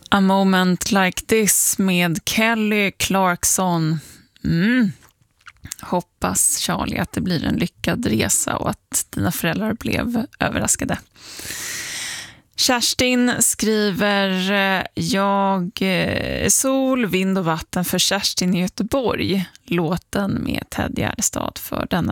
A Moment Like This med Kelly Clarkson. Hoppas, Charlie, att det blir en lyckad resa och att dina föräldrar blev överraskade. Kerstin skriver: sol, vind och vatten för Kerstin i Göteborg. Låten med Ted Gärdestad för denna